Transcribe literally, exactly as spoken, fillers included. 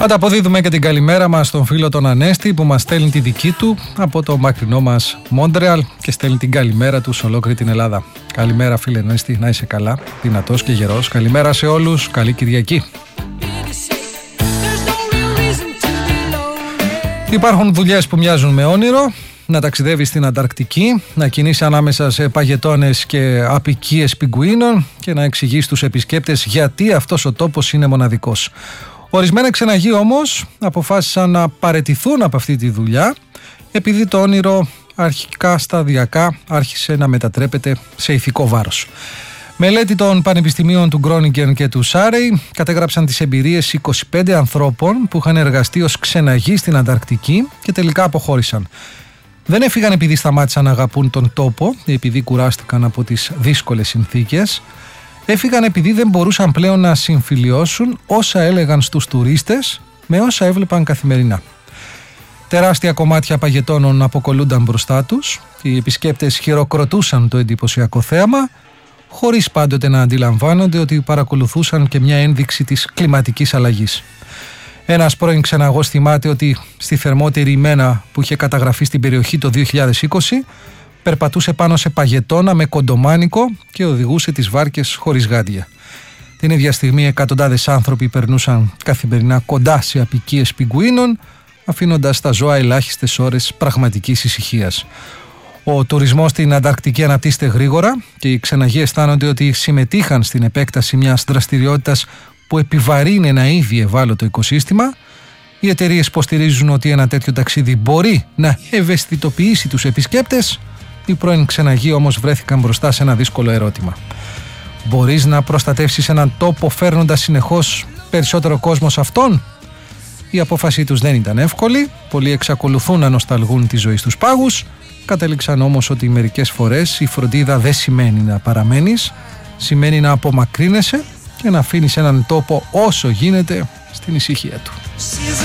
Ανταποδίδουμε και την καλημέρα μας στον φίλο τον Ανέστη που μας στέλνει τη δική του από το μακρινό μας Μόντρεαλ και στέλνει την καλημέρα του σε ολόκληρη την Ελλάδα. Καλημέρα φίλε Ανέστη, να είσαι καλά, δυνατός και γερός. Καλημέρα σε όλους, καλή Κυριακή. Υπάρχουν δουλειές που μοιάζουν με όνειρο. Να ταξιδεύεις στην Ανταρκτική, να κινείσαι ανάμεσα σε παγετώνες και απικίες πιγκουίνων και να εξηγείς στους επισκέπτες γιατί αυτός ο τόπος είναι μοναδικός. Ορισμένα ξεναγοί όμως αποφάσισαν να παραιτηθούν από αυτή τη δουλειά επειδή το όνειρο αρχικά σταδιακά άρχισε να μετατρέπεται σε ηθικό βάρος. Μελέτη των πανεπιστημίων του Γκρόνιγκεν και του Σάρεϊ κατέγραψαν τις εμπειρίες είκοσι πέντε ανθρώπων που είχαν εργαστεί ως ξεναγοί στην Ανταρκτική και τελικά αποχώρησαν. Δεν έφυγαν επειδή σταμάτησαν να αγαπούν τον τόπο ή επειδή κουράστηκαν από τις δύσκολες συνθήκες. Έφυγαν επειδή δεν μπορούσαν πλέον να συμφιλιώσουν όσα έλεγαν στους τουρίστες με όσα έβλεπαν καθημερινά. Τεράστια κομμάτια παγετώνων αποκολούνταν μπροστά τους. Οι επισκέπτες χειροκροτούσαν το εντυπωσιακό θέαμα, χωρίς πάντοτε να αντιλαμβάνονται ότι παρακολουθούσαν και μια ένδειξη της κλιματικής αλλαγής. Ένας πρώην ξεναγός θυμάται ότι στη θερμότερη ημέρα που είχε καταγραφεί στην περιοχή το δύο χιλιάδες είκοσι περπατούσε πάνω σε παγετώνα με κοντομάνικο και οδηγούσε τις βάρκες χωρίς γάντια. Την ίδια στιγμή εκατοντάδες άνθρωποι περνούσαν καθημερινά κοντά σε απικίες πιγκουίνων, αφήνοντας τα ζώα ελάχιστες ώρες πραγματικής ησυχίας. Ο τουρισμός στην Ανταρκτική αναπτύσσεται γρήγορα και οι ξεναγοί αισθάνονται ότι συμμετείχαν στην επέκταση μιας δραστηριότητας που επιβαρύνει ένα ήδη ευάλωτο οικοσύστημα. Οι εταιρείες υποστηρίζουν ότι ένα τέτοιο ταξίδι μπορεί να ευαισθητοποιήσει τους επισκέπτες. Οι πρώην ξεναγοί όμως βρέθηκαν μπροστά σε ένα δύσκολο ερώτημα. Μπορείς να προστατεύσεις έναν τόπο φέρνοντας συνεχώς περισσότερο κόσμο σε αυτόν? Η απόφασή τους δεν ήταν εύκολη. Πολλοί εξακολουθούν να νοσταλγούν τη ζωή στους πάγους. Κατέληξαν όμως ότι μερικές φορές η φροντίδα δεν σημαίνει να παραμένεις, σημαίνει να απομακρύνεσαι και να αφήνεις έναν τόπο όσο γίνεται στην ησυχία του.